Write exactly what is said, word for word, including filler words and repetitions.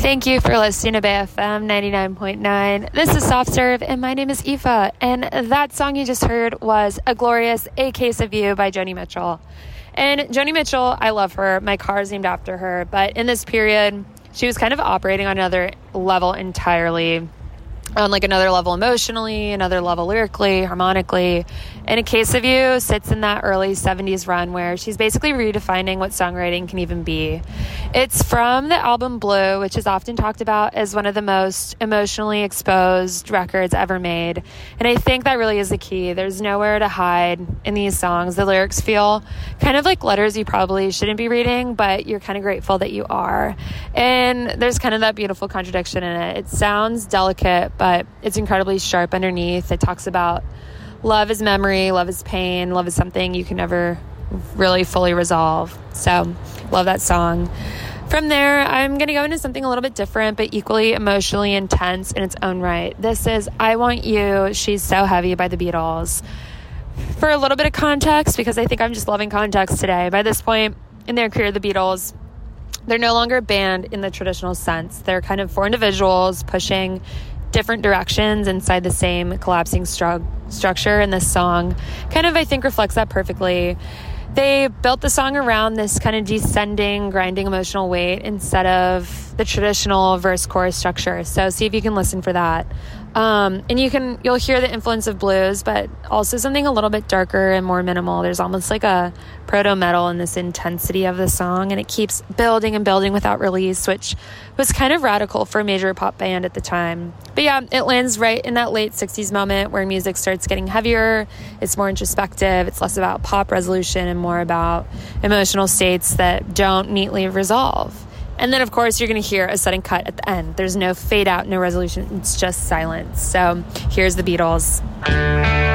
Thank you for listening to Bay F M ninety-nine point nine. This is Soft Serve, and my name is Aoife. And that song you just heard was A Glorious A Case of You by Joni Mitchell. And Joni Mitchell, I love her. My car is named after her. But in this period, she was kind of operating on another level entirely. On like another level emotionally, another level lyrically, harmonically. And A Case of You sits in that early seventies run where she's basically redefining what songwriting can even be. It's from the album Blue, which is often talked about as one of the most emotionally exposed records ever made. And I think that really is the key. There's nowhere to hide in these songs. The lyrics feel kind of like letters you probably shouldn't be reading, but you're kind of grateful that you are. And there's kind of that beautiful contradiction in it. It sounds delicate, but it's incredibly sharp underneath. It talks about love is memory, love is pain, love is something you can never really fully resolve. So, love that song. From there, I'm going to go into something a little bit different, but equally emotionally intense in its own right. This is I Want You, She's So Heavy by the Beatles. For a little bit of context, because I think I'm just loving context today, by this point in their career, the Beatles, they're no longer a band in the traditional sense. They're kind of four individuals pushing different directions inside the same collapsing stru- structure, and this song kind of, I think, reflects that perfectly. They built the song around this kind of descending, grinding emotional weight instead of the traditional verse-chorus structure. So see if you can listen for that. Um, and you can, you'll hear the influence of blues, but also something a little bit darker and more minimal. There's almost like a proto-metal in this intensity of the song, and it keeps building and building without release, which was kind of radical for a major pop band at the time. But yeah, it lands right in that late sixties moment where music starts getting heavier. It's more introspective. It's less about pop resolution and more about emotional states that don't neatly resolve. And then, of course, you're going to hear a sudden cut at the end. There's no fade out, no resolution. It's just silence. So here's the Beatles.